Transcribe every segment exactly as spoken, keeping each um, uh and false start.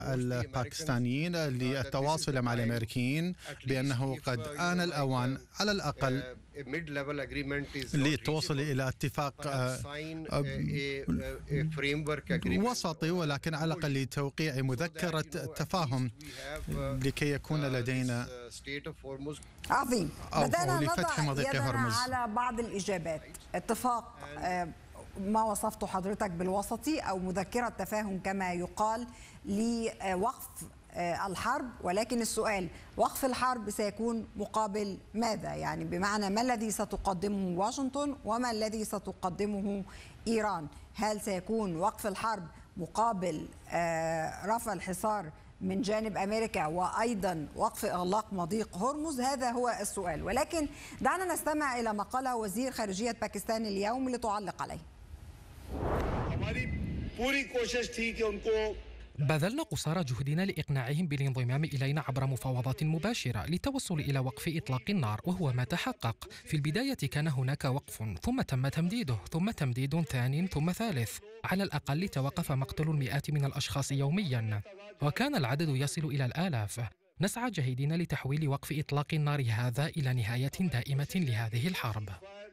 الباكستانيين للتواصل مع الأمريكيين بأنه قد آن الأوان على الأقل للتوصل إلى اتفاق وسطي، ولكن على الأقل لتوقيع مذكرة تفاهم لكي يكون لدينا عظيم. بدأنا نضع يدنا هرمز على بعض الإجابات. اتفاق ما وصفته حضرتك بالوسطي أو مذكرة تفاهم كما يقال لوقف الحرب، ولكن السؤال وقف الحرب سيكون مقابل ماذا؟ يعني بمعنى ما الذي ستقدمه واشنطن وما الذي ستقدمه إيران؟ هل سيكون وقف الحرب مقابل رفع الحصار من جانب أمريكا وأيضا وقف إغلاق مضيق هرمز؟ هذا هو السؤال. ولكن دعنا نستمع إلى ما قاله وزير خارجية باكستان اليوم لتعلق عليه. بذلنا قصارى جهدنا لإقناعهم بالانضمام إلينا عبر مفاوضات مباشرة للتوصل إلى وقف إطلاق النار، وهو ما تحقق. في البداية كان هناك وقف، ثم تم تمديده، ثم تمديد ثاني، ثم ثالث. على الأقل توقف مقتل المئات من الأشخاص يوميا، وكان العدد يصل إلى الآلاف. نسعى جاهدين لتحويل وقف إطلاق النار هذا إلى نهاية دائمة لهذه الحرب.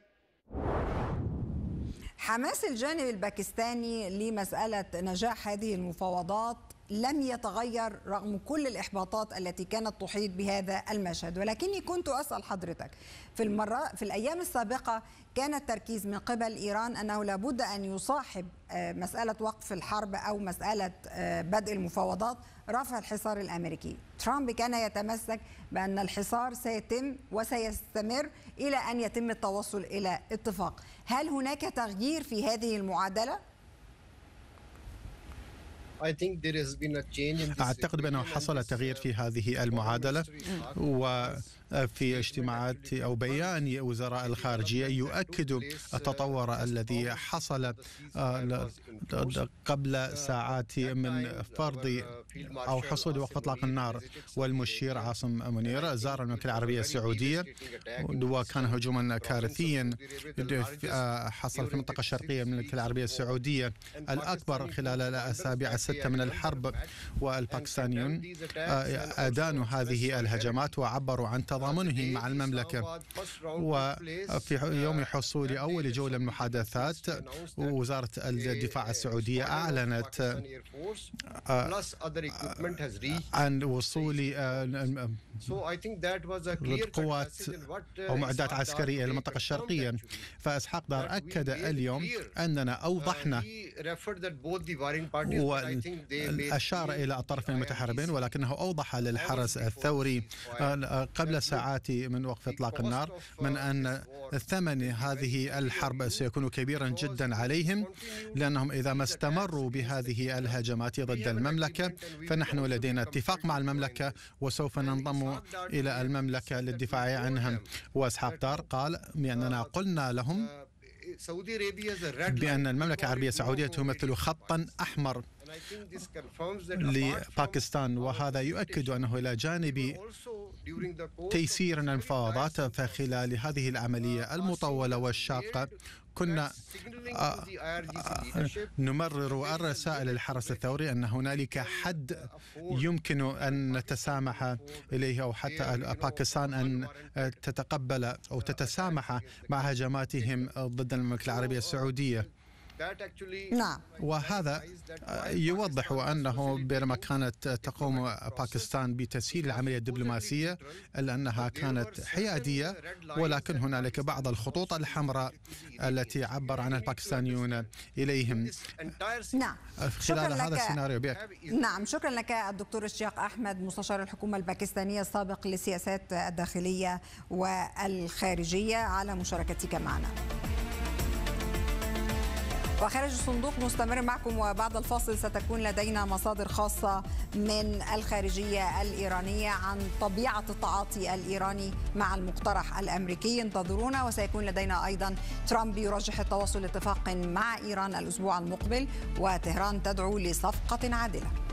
حماس الجانب الباكستاني لمسألة نجاح هذه المفاوضات لم يتغير رغم كل الإحباطات التي كانت تحيط بهذا المشهد، ولكني كنت أسأل حضرتك في المرة في الأيام السابقة كان التركيز من قبل إيران أنه لابد أن يصاحب مسألة وقف الحرب أو مسألة بدء المفاوضات رفع الحصار الأمريكي. ترامب كان يتمسك بأن الحصار سيتم وسيستمر إلى أن يتم التوصل إلى اتفاق. هل هناك تغيير في هذه المعادلة؟ أعتقد بأنه حصل تغيير في هذه المعادلة، وفي اجتماعات أو بيان وزراء الخارجية يؤكد التطور الذي حصل قبل ساعات من فرض أو حصول وقف إطلاق النار. والمشير عاصم منير زار المملكة العربية السعودية، وكان هجوما كارثيا حصل في المنطقة الشرقية من المملكة العربية السعودية الأكبر خلال الأسابيع الستة من الحرب، والباكستانيون أدانوا هذه الهجمات وعبروا عن تضامنهم مع المملكة. وفي يوم حصول أول جولة من محادثات وزارة الدفاع السعودية أعلنت عن وصول قوات أو معدات عسكرية إلى المنطقة الشرقية. فإسحاق دار أكد اليوم أننا أوضحنا وأشار إلى الطرفين المتحاربين، ولكنه أوضح للحرس الثوري قبل ساعات من وقف إطلاق النار من أن ثمن هذه الحرب سيكون كبيرا جدا عليهم، لأنهم إذا ما استمروا بهذه الهجمات ضد المملكة فنحن لدينا اتفاق مع المملكة وسوف ننضم إلى المملكة للدفاع عنهم. وإسحاق دار قال بأننا قلنا لهم بأن المملكة العربية السعودية تمثل خطا أحمر لباكستان، وهذا يؤكد أنه إلى جانب تيسير المفاوضات فخلال هذه العملية المطولة والشاقة كنا نمرر الرسائل للحرس الثوري أن هنالك حد يمكن أن نتسامح إليه، أو حتى باكستان أن تتقبل أو تتسامح مع هجماتهم ضد المملكة العربية السعودية. نعم. وهذا يوضح أنه بينما كانت تقوم باكستان بتسهيل العملية الدبلوماسية إلا أنها كانت حيادية، ولكن هنالك بعض الخطوط الحمراء التي عبر عنها الباكستانيون إليهم. نعم. خلال هذا السيناريو بيك. نعم، شكرا لك الدكتور اشتياق أحمد مستشار الحكومة الباكستانية السابق للسياسات الداخلية والخارجية على مشاركتك معنا. وخارج الصندوق مستمر معكم، وبعد الفاصل ستكون لدينا مصادر خاصة من الخارجية الإيرانية عن طبيعة التعاطي الإيراني مع المقترح الأمريكي. انتظرونا، وسيكون لدينا أيضا ترامب يرجح التوصل لاتفاق مع إيران الأسبوع المقبل، وطهران تدعو لصفقة عادلة.